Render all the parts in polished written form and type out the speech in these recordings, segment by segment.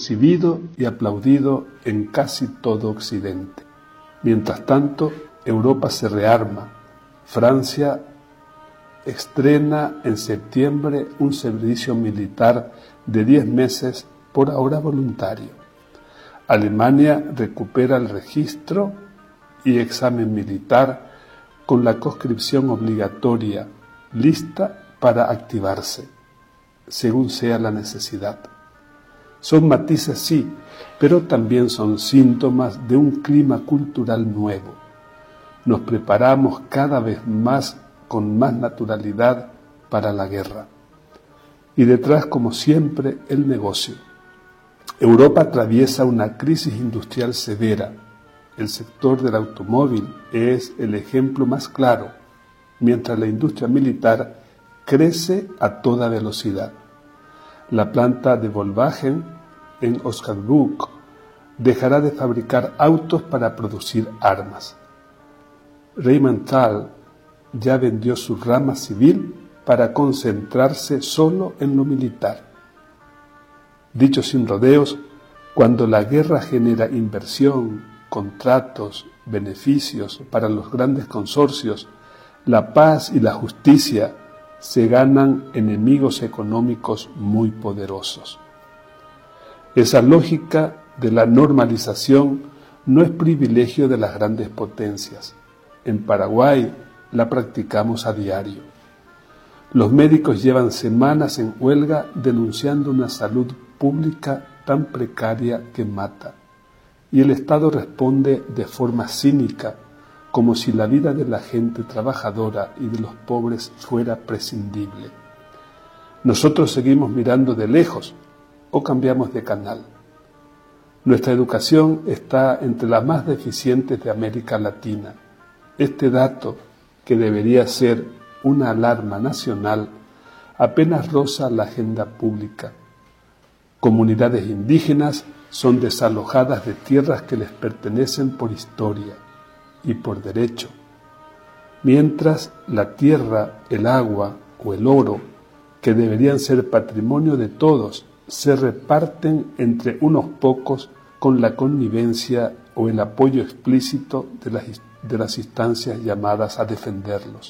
exhibido y aplaudido en casi todo Occidente. Mientras tanto, Europa se rearma. Francia estrena en septiembre un servicio militar de 10 meses, por ahora voluntario. Alemania recupera el registro y examen militar con la conscripción obligatoria, lista para activarse, según sea la necesidad. Son matices, sí, pero también son síntomas de un clima cultural nuevo. Nos preparamos cada vez más, con más naturalidad, para la guerra. Y detrás, como siempre, el negocio. Europa atraviesa una crisis industrial severa. El sector del automóvil es el ejemplo más claro, mientras la industria militar crece a toda velocidad. La planta de Volkswagen en Osnabrück dejará de fabricar autos para producir armas. Rheinmetall ya vendió su rama civil para concentrarse solo en lo militar. Dicho sin rodeos, cuando la guerra genera inversión, contratos, beneficios para los grandes consorcios, la paz y la justicia se ganan enemigos económicos muy poderosos. Esa lógica de la normalización no es privilegio de las grandes potencias. En Paraguay la practicamos a diario. Los médicos llevan semanas en huelga denunciando una salud pública tan precaria que mata, y el Estado responde de forma cínica, como si la vida de la gente trabajadora y de los pobres fuera prescindible. Nosotros seguimos mirando de lejos o cambiamos de canal. Nuestra educación está entre las más deficientes de América Latina. Este dato, que debería ser una alarma nacional, apenas roza la agenda pública. Comunidades indígenas son desalojadas de tierras que les pertenecen por historia y por derecho, mientras la tierra, el agua o el oro, que deberían ser patrimonio de todos, se reparten entre unos pocos con la connivencia o el apoyo explícito de las instancias llamadas a defenderlos.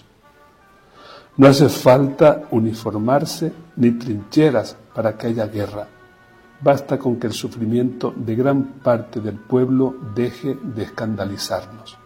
No hace falta uniformarse ni trincheras para que haya guerra. Basta con que el sufrimiento de gran parte del pueblo deje de escandalizarnos.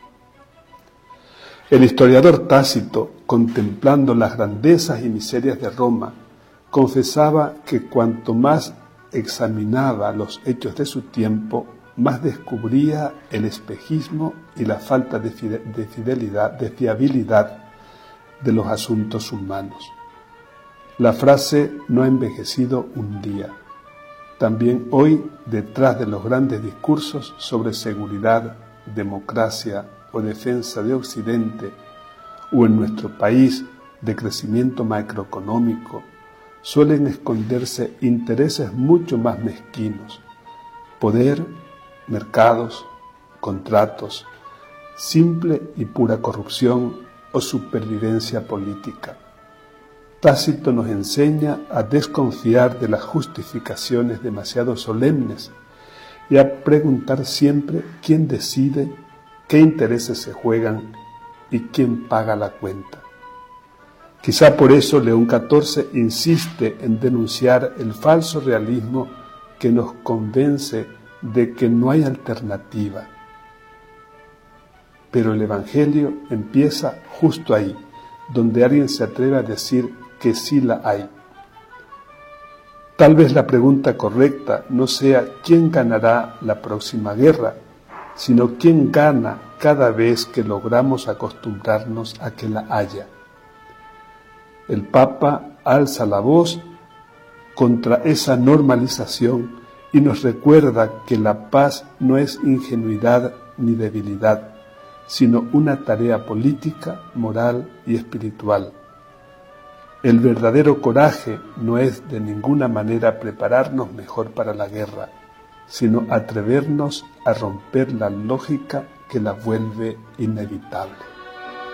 El historiador Tácito, contemplando las grandezas y miserias de Roma, confesaba que cuanto más examinaba los hechos de su tiempo, más descubría el espejismo y la falta de fiabilidad de los asuntos humanos. La frase no ha envejecido un día. También hoy, detrás de los grandes discursos sobre seguridad, democracia o defensa de Occidente, o en nuestro país de crecimiento macroeconómico, suelen esconderse intereses mucho más mezquinos: poder, mercados, contratos, simple y pura corrupción o supervivencia política. Tácito nos enseña a desconfiar de las justificaciones demasiado solemnes y a preguntar siempre quién decide, qué intereses se juegan y quién paga la cuenta. Quizá por eso León XIV insiste en denunciar el falso realismo que nos convence de que no hay alternativa. Pero el Evangelio empieza justo ahí, donde alguien se atreve a decir que sí la hay. Tal vez la pregunta correcta no sea quién ganará la próxima guerra, sino quién gana cada vez que logramos acostumbrarnos a que la haya. El Papa alza la voz contra esa normalización y nos recuerda que la paz no es ingenuidad ni debilidad, sino una tarea política, moral y espiritual. El verdadero coraje no es de ninguna manera prepararnos mejor para la guerra, sino atrevernos a romper la lógica que la vuelve inevitable.